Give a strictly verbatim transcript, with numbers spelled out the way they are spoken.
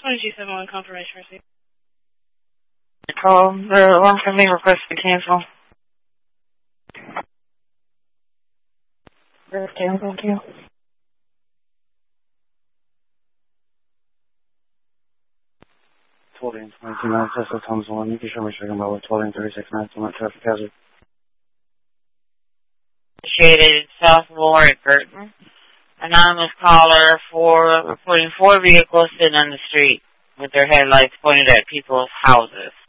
twenty-two seventy-one confirmation receipt. Call the one for me request to cancel. Yes, cancel, thank you. twelve and twenty-two minutes, Tesla Thomas one. You can show me second by twelve and thirty-six minutes on that traffic hazard. Shaded South Warwick, Burton. Anonymous caller for reporting four vehicles sitting on the street with their headlights pointed at people's houses.